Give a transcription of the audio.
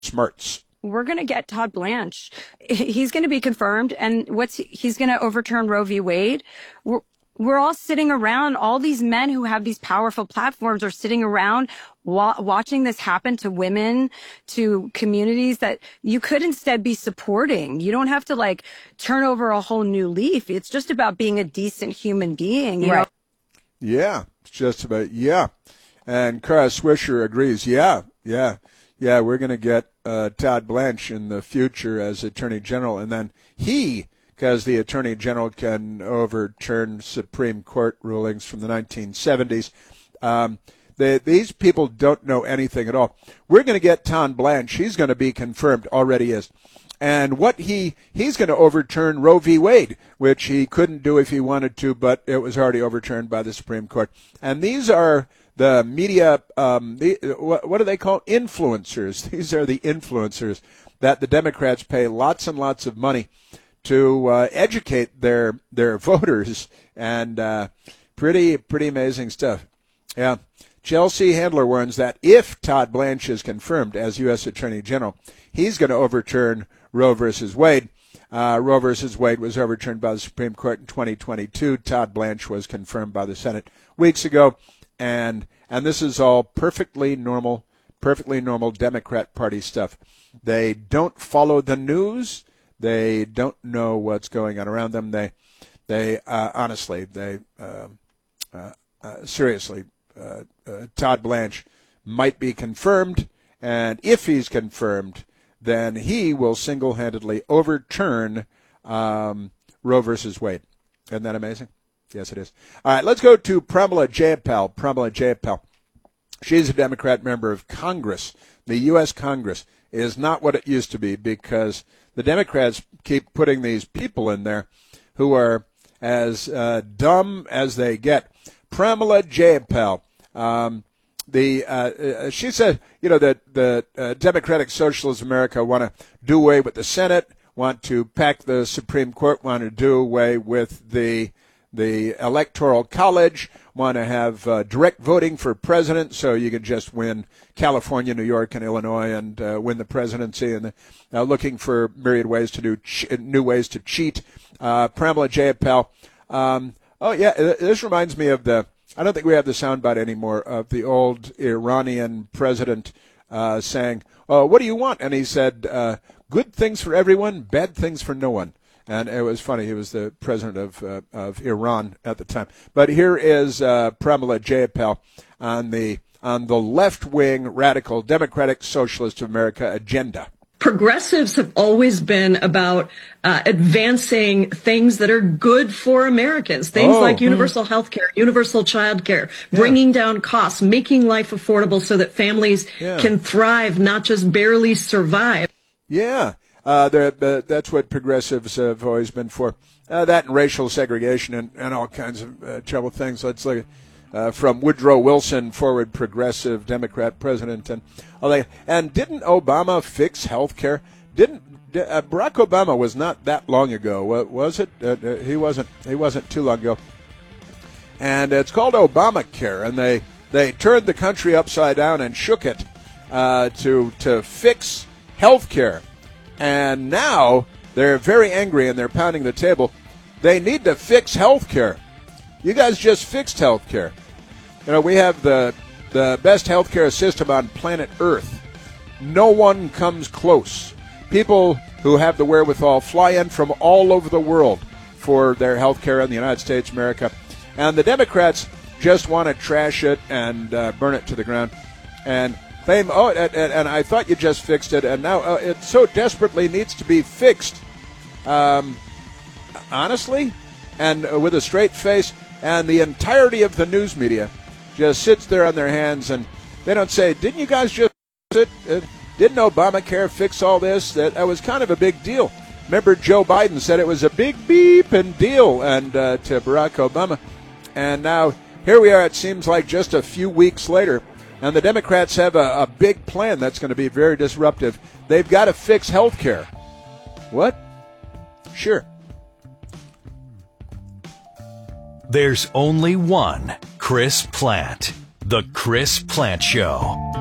smarts. We're going to get Todd Blanche. He's going to be confirmed, and he's going to overturn Roe v. Wade. We're all sitting around. All these men who have these powerful platforms are sitting around watching this happen to women, to communities that you could instead be supporting. You don't have to turn over a whole new leaf. It's just about being a decent human being. You know? Yeah, it's just about, yeah. And Kara Swisher agrees. Yeah, we're going to get Todd Blanche in the future as Attorney General, and then because the Attorney General can overturn Supreme Court rulings from the 1970s. These people don't know anything at all. We're going to get Todd Blanche. He's going to be confirmed, already is. And he's going to overturn Roe v. Wade, which he couldn't do if he wanted to, but it was already overturned by the Supreme Court. And these are the media, what do they call influencers? These are the influencers that the Democrats pay lots and lots of money to educate their voters, and pretty amazing stuff. Yeah. Chelsea Handler warns that if Todd Blanche is confirmed as U.S. Attorney General, he's going to overturn Roe versus Wade. Roe versus Wade was overturned by the Supreme Court in 2022. Todd Blanche was confirmed by the Senate weeks ago. And this is all perfectly normal Democrat Party stuff. They don't follow the news. They don't know what's going on around them. Seriously, Todd Blanche might be confirmed, and if he's confirmed, then he will single-handedly overturn Roe versus Wade. Isn't that amazing? Yes, it is. All right, let's go to Pramila Jayapal. She's a Democrat member of Congress. The U.S. Congress is not what it used to be because the Democrats keep putting these people in there who are as dumb as they get. Pramila Jayapal, she said, that the Democratic Socialists of America want to do away with the Senate, want to pack the Supreme Court, want to do away with the Electoral College, want to have direct voting for president so you can just win California, New York, and Illinois and win the presidency, and looking for myriad ways to do new ways to cheat. Pramila Jayapal. This reminds me of I don't think we have the soundbite anymore of the old Iranian president saying, "Oh, what do you want?" And he said, "Good things for everyone, bad things for no one." And it was funny. He was the president of Iran at the time. But here is Pramila Jayapal on the left-wing radical Democratic Socialist of America agenda. Progressives have always been about advancing things that are good for Americans. Things like universal health care, universal child care, bringing down costs, making life affordable so that families can thrive, not just barely survive. Yeah. That's what progressives have always been for. That and racial segregation and all kinds of trouble things. Let's look at from Woodrow Wilson, forward progressive Democrat president, and all that. And didn't Obama fix health care? Barack Obama was not that long ago, was it? He wasn't too long ago. And it's called Obamacare, and they turned the country upside down and shook it to fix health care. And now they're very angry and they're pounding the table. They need to fix health care. You guys just fixed health care. We have the best health care system on planet Earth. No one comes close. People who have the wherewithal fly in from all over the world for their health care in the United States, America. And the Democrats just want to trash it and burn it to the ground. And claim, and I thought you just fixed it, and now it so desperately needs to be fixed. Honestly, and with a straight face, and the entirety of the news media just sits there on their hands, and they don't say, didn't you guys just didn't Obamacare fix all this? That was kind of a big deal. Remember, Joe Biden said it was a big beep and deal and to Barack Obama. And now here we are, it seems like just a few weeks later, and the Democrats have a big plan that's going to be very disruptive. They've got to fix health care. What? Sure. There's only one Chris Plante. The Chris Plante Show.